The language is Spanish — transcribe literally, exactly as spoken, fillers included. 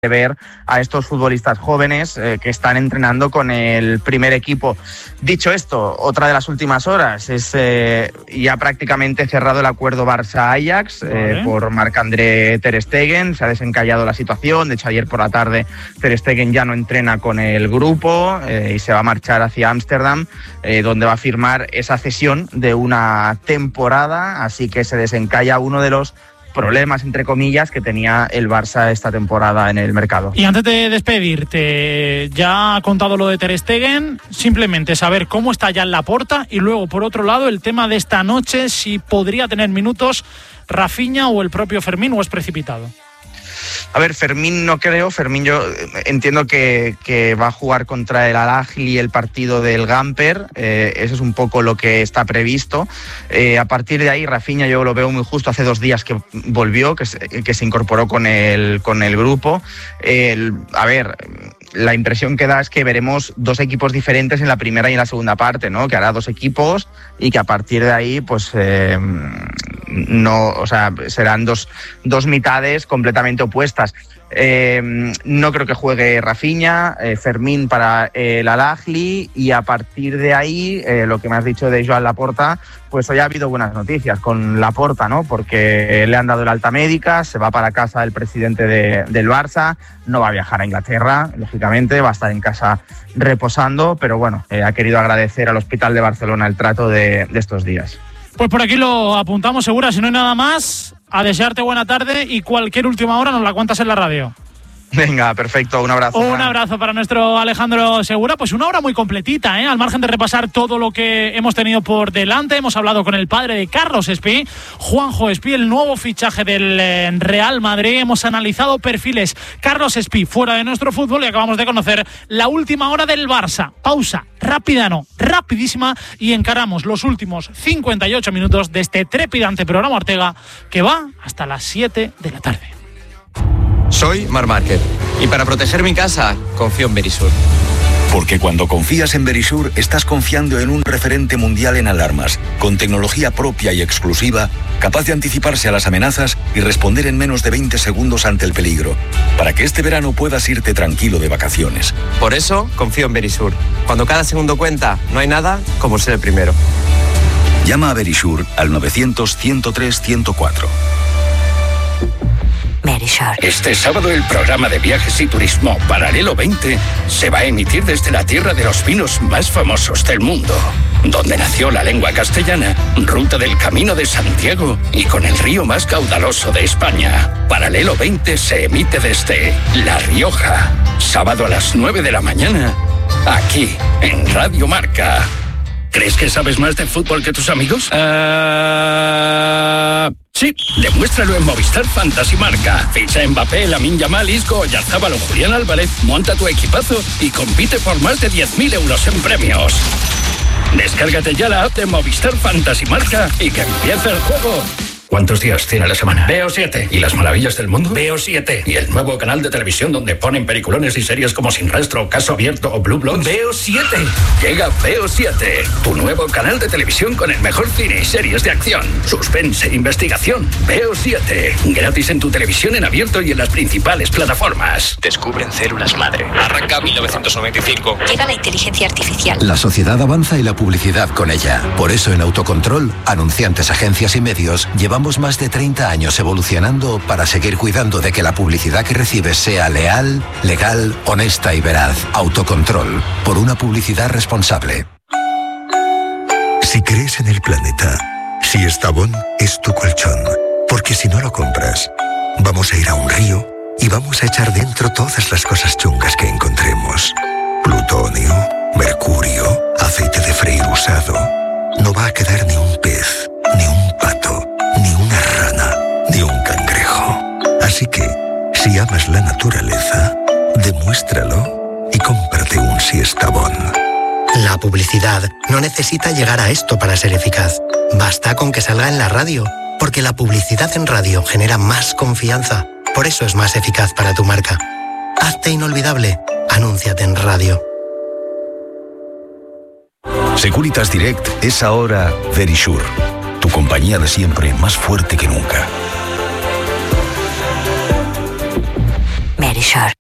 ver a estos futbolistas jóvenes eh, que están entrenando con el primer equipo. Dicho esto, otra de las últimas horas es eh, ya prácticamente cerrado el acuerdo Barça-Ajax eh, vale. por Marc-André Ter Stegen. Se ha desencallado la situación. De hecho, ayer por la tarde Ter Stegen ya no entrena con el grupo eh, y se va a marchar hacia Ámsterdam, eh, donde va a firmar esa cesión de una temporada. Así que se desencalla uno de los problemas, entre comillas, que tenía el Barça esta temporada en el mercado. Y antes de despedirte, ya ha contado lo de Ter Stegen, simplemente saber cómo está ya en Laporta y luego, por otro lado, el tema de esta noche, si podría tener minutos Rafinha o el propio Fermín, o es precipitado. A ver, Fermín no creo. Fermín yo entiendo que, que va a jugar contra el Al-Ahly el partido del Gamper. Eh, eso es un poco lo que está previsto. Eh, a partir de ahí, Rafinha yo lo veo muy justo. Hace dos días que volvió, que se, que se incorporó con el, con el grupo. Eh, a ver... La impresión que da es que veremos dos equipos diferentes en la primera y en la segunda parte, ¿no? Que hará dos equipos y que a partir de ahí, pues, eh, no, o sea, serán dos, dos mitades completamente opuestas. Eh, no creo que juegue Rafinha, eh, Fermín para eh, el Al-Ahly, y a partir de ahí, eh, lo que me has dicho de Joan Laporta, pues hoy ha habido buenas noticias con Laporta, ¿no? Porque le han dado el alta médica, se va para casa el presidente de, del Barça, no va a viajar a Inglaterra, lógicamente, va a estar en casa reposando, pero bueno, eh, ha querido agradecer al Hospital de Barcelona el trato de, de estos días. Pues por aquí lo apuntamos, Segura, si no hay nada más, a desearte buena tarde y cualquier última hora nos la cuentas en la radio. Venga, perfecto, un abrazo. Un man. abrazo para nuestro Alejandro Segura. Pues una hora muy completita, ¿eh? Al margen de repasar todo lo que hemos tenido por delante. Hemos hablado con el padre de Carlos Espí, Juanjo Espí, el nuevo fichaje del Real Madrid. Hemos analizado perfiles. Carlos Espí fuera de nuestro fútbol y acabamos de conocer la última hora del Barça. Pausa, rápida no, rapidísima, y encaramos los últimos cincuenta y ocho minutos de este trepidante programa Ortega que va hasta las siete de la tarde. Soy Marc Márquez y para proteger mi casa confío en Verisur. Porque cuando confías en Verisur estás confiando en un referente mundial en alarmas, con tecnología propia y exclusiva, capaz de anticiparse a las amenazas y responder en menos de veinte segundos ante el peligro, para que este verano puedas irte tranquilo de vacaciones. Por eso confío en Verisur. Cuando cada segundo cuenta, no hay nada como ser el primero. Llama a Verisur al novecientos, ciento tres, ciento cuatro. Este sábado el programa de viajes y turismo Paralelo veinte se va a emitir desde la tierra de los vinos más famosos del mundo, donde nació la lengua castellana, ruta del Camino de Santiago y con el río más caudaloso de España. Paralelo veinte se emite desde La Rioja, sábado a las nueve de la mañana, aquí en Radio Marca. ¿Crees que sabes más de fútbol que tus amigos? Uh... Sí, demuéstralo en Movistar Fantasy Marca. Ficha Mbappé, Lamine Yamal, Isco, Oyarzabal o Julián Álvarez, monta tu equipazo y compite por más de diez mil euros en premios. Descárgate ya la app de Movistar Fantasy Marca y que empiece el juego. ¿Cuántos días tiene la semana? Veo siete. ¿Y las maravillas del mundo? Veo siete. ¿Y el nuevo canal de televisión donde ponen peliculones y series como Sin Rastro, Caso Abierto o Blue Bloods? Veo siete. Llega Veo siete, tu nuevo canal de televisión con el mejor cine y series de acción, suspense e investigación. Veo siete. Gratis en tu televisión en abierto y en las principales plataformas. Descubren células madre. Arranca mil novecientos noventa y cinco. Llega la inteligencia artificial. La sociedad avanza y la publicidad con ella. Por eso en Autocontrol, anunciantes, agencias y medios, llevamos más de treinta años evolucionando para seguir cuidando de que la publicidad que recibes sea leal, legal, honesta y veraz. Autocontrol, por una publicidad responsable. Si crees en el planeta, Siestabón es tu colchón. Porque si no lo compras, vamos a ir a un río y vamos a echar dentro todas las cosas chungas que encontremos. Plutonio, mercurio, aceite de freír usado. No va a quedar ni un pez, ni un pato, ni una rana, ni un cangrejo. Así que, si amas la naturaleza, demuéstralo y cómprate un Siestabón. La publicidad no necesita llegar a esto para ser eficaz. Basta con que salga en la radio, porque la publicidad en radio genera más confianza. Por eso es más eficaz para tu marca. Hazte inolvidable. Anúnciate en radio. Securitas Direct es ahora Verisur, tu compañía de siempre más fuerte que nunca. Verisure.